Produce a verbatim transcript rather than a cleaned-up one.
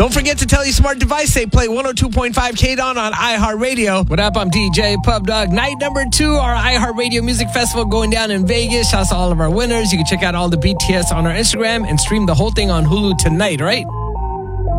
Don't forget to tell your smart device they play one oh two point five K-Don on iHeartRadio. What up? I'm D J Pub Dog. Night number two, our iHeartRadio Music Festival going down in Vegas. Shouts to all of our winners. You can check out all the B T S on our Instagram and stream the whole thing on Hulu tonight, right?